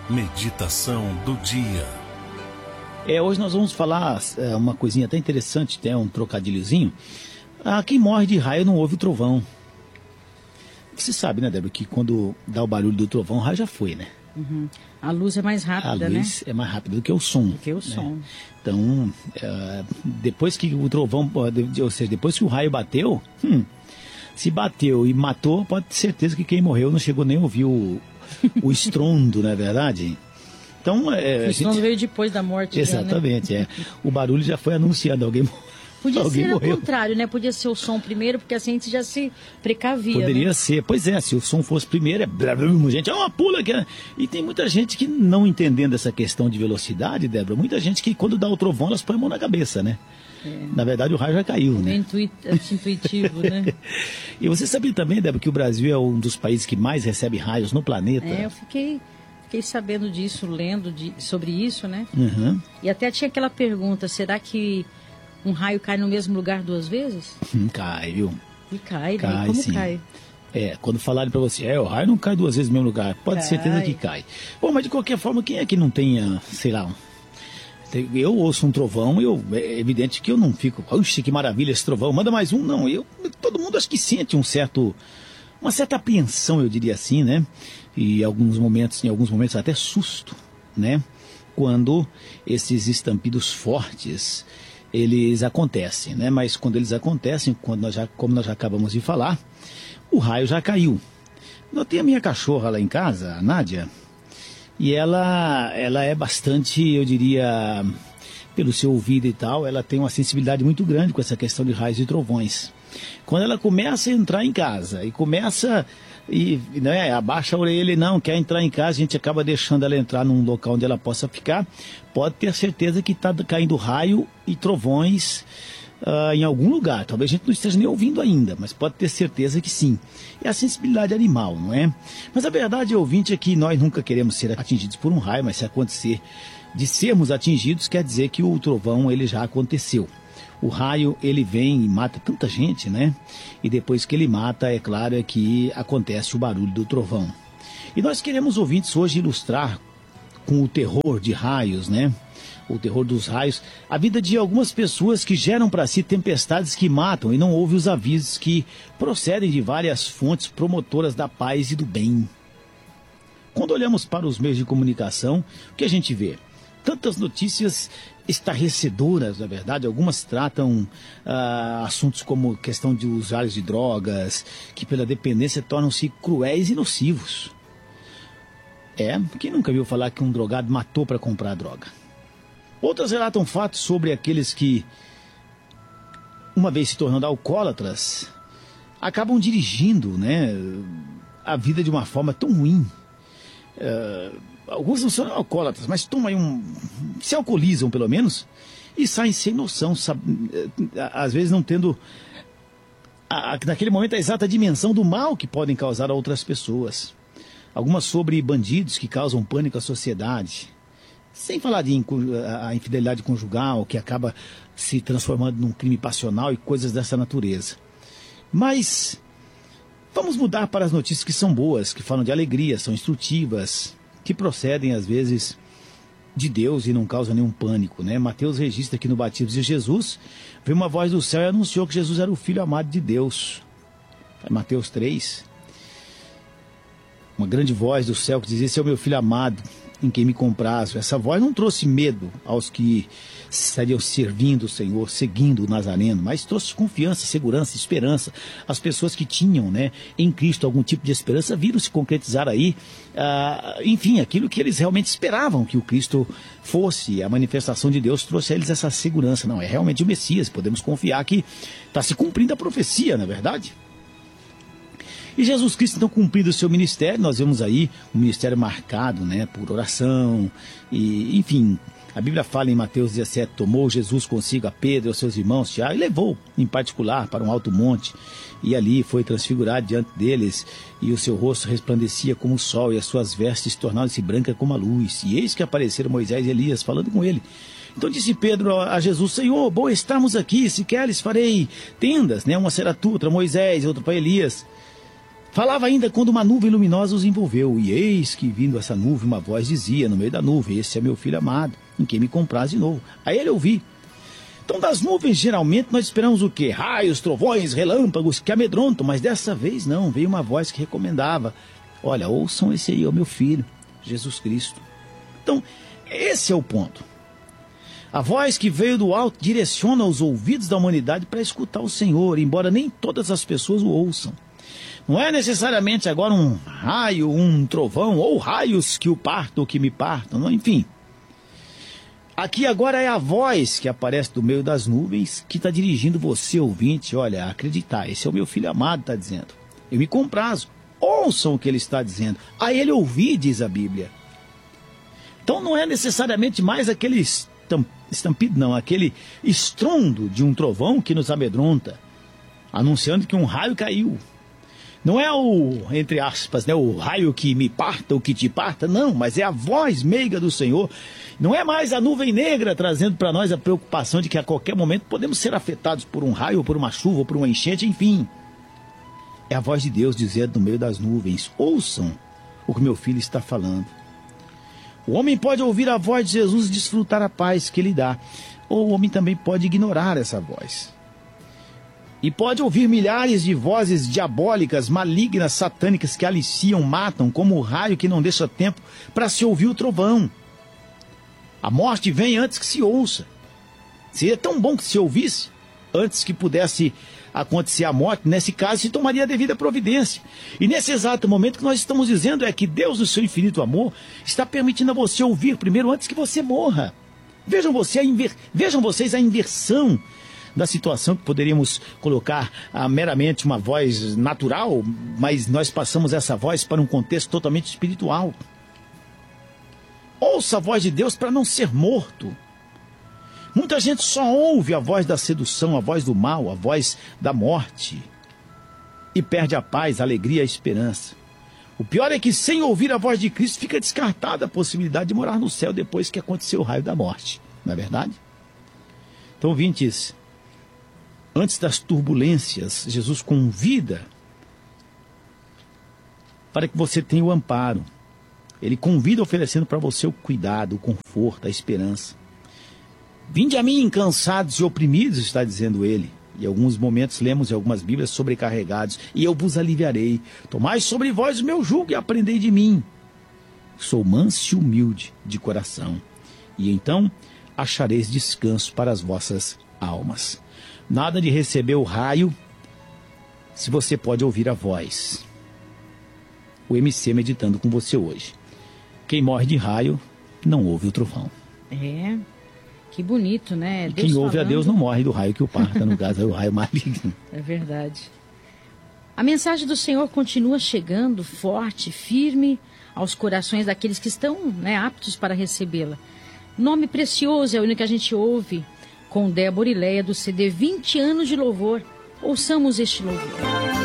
Meditação do dia. Hoje nós vamos falar uma coisinha até interessante, até um trocadilhozinho. Quem morre de raio não ouve o trovão. Você sabe, né, Débora, que quando dá o barulho do trovão, o raio já foi, né? Uhum. A luz é mais rápida, né? A luz é mais rápida do que o som. Do que o som. Né? Então, depois que o trovão, ou seja, depois que o raio bateu, se bateu e matou, pode ter certeza que quem morreu não chegou nem a ouvir o estrondo, não é verdade? Então, o estrondo veio depois da morte. Exatamente, já, né? O barulho já foi anunciando, alguém Podia ser morreu. ao contrário, né? Podia ser o som primeiro, porque assim a gente já se precavia. Poderia né? ser, pois é, se o som fosse primeiro, gente, pula aqui. E tem muita gente que não entendendo essa questão de velocidade, Débora, muita gente que quando dá o trovão, elas põem a mão na cabeça, né? Na verdade, o raio já caiu, né? Intuitivo, né? E você sabia também, Débora, que o Brasil é um dos países que mais recebe raios no planeta? Eu fiquei sabendo disso, lendo sobre isso, né? Uhum. E até tinha aquela pergunta, será que um raio cai no mesmo lugar duas vezes? Cai, viu? E cai, né? Como sim. cai? Quando falarem pra você, o raio não cai duas vezes no mesmo lugar, pode ter certeza que cai. Bom, mas de qualquer forma, quem é que não tenha, sei lá, eu ouço um trovão, é evidente que eu não fico, puxa, que maravilha esse trovão, manda mais um, não. Todo mundo acho que sente uma certa apreensão, eu diria assim, né? E em alguns momentos até susto, né? Quando esses estampidos fortes, eles acontecem, né? Mas quando eles acontecem, como nós já acabamos de falar, o raio já caiu. Eu tenho a minha cachorra lá em casa, a Nádia, e ela é bastante, eu diria, pelo seu ouvido e tal, ela tem uma sensibilidade muito grande com essa questão de raios e trovões. Quando ela começa a entrar em casa e abaixa a orelha e não quer entrar em casa, a gente acaba deixando ela entrar num local onde ela possa ficar, pode ter certeza que está caindo raio e trovões em algum lugar. Talvez a gente não esteja nem ouvindo ainda, mas pode ter certeza que sim. É a sensibilidade animal, não é? Mas a verdade, ouvinte, é que nós nunca queremos ser atingidos por um raio, mas se acontecer de sermos atingidos, quer dizer que o trovão ele já aconteceu. O raio, ele vem e mata tanta gente, né? E depois que ele mata, é claro, é que acontece o barulho do trovão. E nós queremos, ouvintes, hoje ilustrar com o terror de raios, né? O terror dos raios, a vida de algumas pessoas que geram para si tempestades que matam e não ouvem os avisos que procedem de várias fontes promotoras da paz e do bem. Quando olhamos para os meios de comunicação, o que a gente vê? Tantas notícias estarrecedoras, na verdade. Algumas tratam assuntos como questão de usuários de drogas, que pela dependência tornam-se cruéis e nocivos. Quem nunca viu falar que um drogado matou para comprar droga? Outras relatam fatos sobre aqueles que, uma vez se tornando alcoólatras, acabam dirigindo, né, a vida de uma forma tão ruim. Alguns não são alcoólatras, mas se alcoolizam pelo menos e saem sem noção, às vezes não tendo naquele momento a exata dimensão do mal que podem causar a outras pessoas. Algumas sobre bandidos que causam pânico à sociedade, sem falar de a infidelidade conjugal que acaba se transformando num crime passional e coisas dessa natureza. Mas vamos mudar para as notícias que são boas, que falam de alegria, são instrutivas, que procedem às vezes de Deus e não causam nenhum pânico, né? Mateus registra que no batismo de Jesus veio uma voz do céu e anunciou que Jesus era o Filho amado de Deus. Mateus 3. Uma grande voz do céu que dizia: esse é o meu Filho amado, em quem me comprazo. Essa voz não trouxe medo aos que estariam servindo o Senhor, seguindo o Nazareno, mas trouxe confiança, segurança, esperança. As pessoas que tinham, né, em Cristo algum tipo de esperança viram se concretizar aí, enfim, aquilo que eles realmente esperavam que o Cristo fosse. A manifestação de Deus trouxe a eles essa segurança. Não, é realmente o Messias, podemos confiar que está se cumprindo a profecia, não é verdade? E Jesus Cristo, então, cumprindo o seu ministério, nós vemos aí um ministério marcado, né, por oração, e, enfim, a Bíblia fala em Mateus 17, tomou Jesus consigo a Pedro e aos seus irmãos, Tiago, e levou, em particular, para um alto monte, e ali foi transfigurado diante deles, e o seu rosto resplandecia como o sol, e as suas vestes tornaram-se brancas como a luz, e eis que apareceram Moisés e Elias falando com ele. Então disse Pedro a Jesus: Senhor, bom estarmos aqui, se queres farei tendas, né? Uma será tu, outra Moisés, outra para Elias. Falava ainda quando uma nuvem luminosa os envolveu, e eis que, vindo essa nuvem, uma voz dizia no meio da nuvem: esse é meu filho amado, em quem me compraz de novo. Aí ele ouvi. Então, das nuvens, geralmente, nós esperamos o quê? Raios, trovões, relâmpagos, que amedrontam, mas dessa vez não, veio uma voz que recomendava: olha, ouçam esse aí, é o meu filho, Jesus Cristo. Então, esse é o ponto. A voz que veio do alto direciona os ouvidos da humanidade para escutar o Senhor, embora nem todas as pessoas o ouçam. Não é necessariamente agora um raio, um trovão, ou raios que o partam ou que me partam, não, enfim. Aqui agora é a voz que aparece do meio das nuvens que está dirigindo você, ouvinte, olha, a acreditar. Esse é o meu filho amado, está dizendo. Eu me comprazo. Ouçam o que ele está dizendo. A ele ouvir, diz a Bíblia. Então não é necessariamente mais aquele estampido, não, aquele estrondo de um trovão que nos amedronta, anunciando que um raio caiu. Não é o, entre aspas, né, o raio que me parta ou que te parta, não, mas é a voz meiga do Senhor. Não é mais a nuvem negra trazendo para nós a preocupação de que a qualquer momento podemos ser afetados por um raio, ou por uma chuva, ou por uma enchente, enfim. É a voz de Deus dizendo no meio das nuvens: ouçam o que meu filho está falando. O homem pode ouvir a voz de Jesus e desfrutar a paz que ele dá, ou o homem também pode ignorar essa voz. E pode ouvir milhares de vozes diabólicas, malignas, satânicas que aliciam, matam, como o raio que não deixa tempo para se ouvir o trovão. A morte vem antes que se ouça. Seria tão bom que se ouvisse antes que pudesse acontecer a morte. Nesse caso, se tomaria a devida providência. E nesse exato momento, o que nós estamos dizendo é que Deus, no seu infinito amor, está permitindo a você ouvir primeiro antes que você morra. Vejam vocês a inversão da situação, que poderíamos colocar meramente uma voz natural, mas nós passamos essa voz para um contexto totalmente espiritual. Ouça a voz de Deus para não ser morto. Muita gente só ouve a voz da sedução, a voz do mal, a voz da morte, e perde a paz, a alegria, a esperança. O pior é que, sem ouvir a voz de Cristo, fica descartada a possibilidade de morar no céu depois que aconteceu o raio da morte. Não é verdade? Então, ouvintes, antes das turbulências, Jesus convida para que você tenha o amparo. Ele convida oferecendo para você o cuidado, o conforto, a esperança. Vinde a mim, cansados e oprimidos, está dizendo ele. E em alguns momentos lemos em algumas Bíblias sobrecarregados. E eu vos aliviarei. Tomai sobre vós o meu jugo e aprendei de mim. Sou manso e humilde de coração. E então achareis descanso para as vossas almas. Nada de receber o raio se você pode ouvir a voz. O MC meditando com você hoje. Quem morre de raio não ouve o trovão. É, que bonito, né? E quem ouve a Deus não morre do raio que o parta, no caso é o raio maligno. É verdade. A mensagem do Senhor continua chegando forte, firme aos corações daqueles que estão, né, aptos para recebê-la. Nome precioso é o único que a gente ouve com Débora e Leia do CD 20 anos de louvor. Ouçamos este louvor.